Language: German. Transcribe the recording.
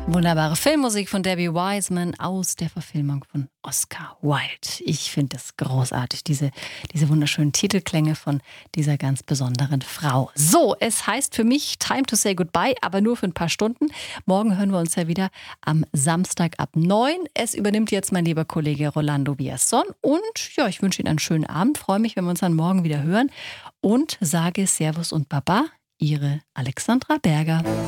Wunderbare Filmmusik von Debbie Wiseman aus der Verfilmung von Oscar Wilde. Ich finde es großartig, diese wunderschönen Titelklänge von dieser ganz besonderen Frau. So, es heißt für mich Time to say goodbye, aber nur für ein paar Stunden. Morgen hören wir uns ja wieder am Samstag ab 9. Es übernimmt jetzt mein lieber Kollege Rolando Villazón. Und ja, ich wünsche Ihnen einen schönen Abend. Freue mich, wenn wir uns dann morgen wieder hören. Und sage Servus und Baba, Ihre Alexandra Berger.